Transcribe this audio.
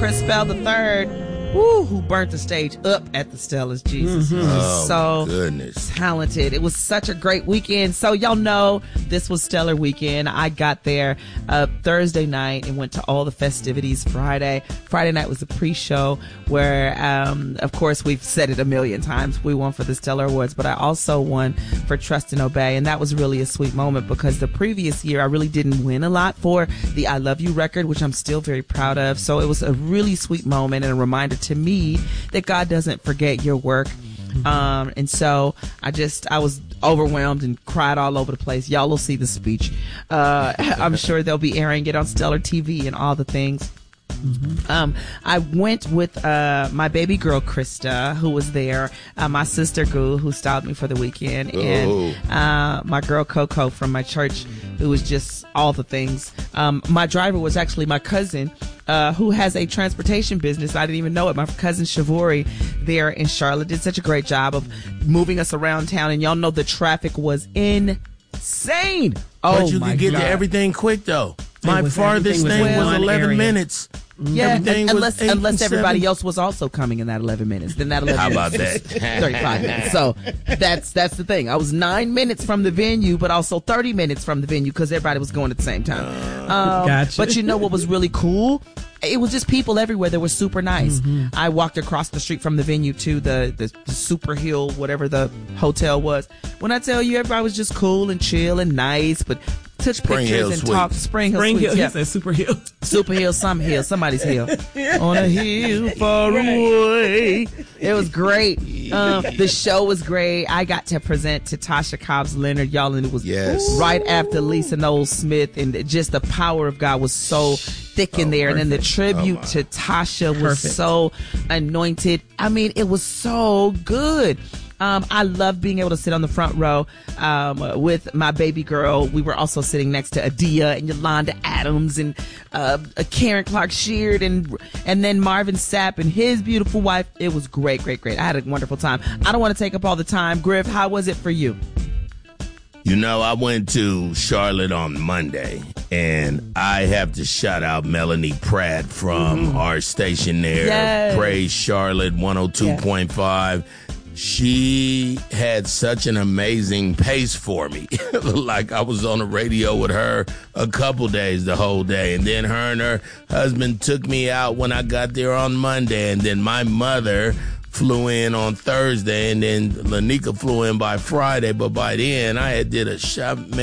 Chris Bell III. Who burnt the stage up at the Stella's Jesus. He was so talented. It was such a great weekend. So y'all know this was Stellar Weekend. I got there Thursday night and went to all the festivities Friday. Friday night was a pre-show where, of course, we've said it a million times. We won for the Stellar Awards, but I also won for Trust and Obey. And that was really a sweet moment because the previous year I really didn't win a lot for the I Love You record, which I'm still very proud of. So it was a really sweet moment and a reminder to me that God doesn't forget your work. And so I was overwhelmed and cried all over the place. Y'all will see the speech. I'm sure they'll be airing it on Stellar TV and all the things. I went with my baby girl Krista, who was there, my sister Goo, who styled me for the weekend, and my girl Coco from my church, who was just all the things. My driver was actually my cousin, who has a transportation business. I didn't even know it. My cousin Shavori there in Charlotte did such a great job of moving us around town, and y'all know the traffic was insane. But you could get to everything quick though. My farthest thing was 11 minutes. Yeah, unless everybody else was also coming in that 11 minutes. Then that 11 How minutes about was that? 35 minutes. So that's the thing. I was 9 minutes from the venue, but also 30 minutes from the venue because everybody was going at the same time. Gotcha. But you know what was really cool? It was just people everywhere that were super nice. I walked across the street from the venue to the Super Hill, whatever the hotel was. When I tell you, everybody was just cool and chill and nice, but took Spring pictures Hill and Suites. talked. Spring Hill Suites, He yeah. said Super Hill. Super Hill, some hill, somebody's hill. On a hill far away. It was great. The show was great. I got to present to Tasha Cobbs Leonard, y'all, and it was right after Lisa Knowles Smith, and just the power of God was so thick in there. Perfect. And then the tribute to Tasha was so anointed. I mean, it was so good. I love being able to sit on the front row with my baby girl. We were also sitting next to Adia and Yolanda Adams and Karen Clark Sheard and then Marvin Sapp and his beautiful wife. It was great, great, great. I had a wonderful time. I don't want to take up all the time. Griff, how was it for you? You know, I went to Charlotte on Monday, and I have to shout out Melanie Pratt from our station there. Yes. Praise Charlotte 102.5. She had such an amazing pace for me. Like I was on the radio with her a couple days, the whole day. And then her and her husband took me out when I got there on Monday. And then my mother flew in on Thursday, and then Lanika flew in by Friday. But by then, I had did a shop.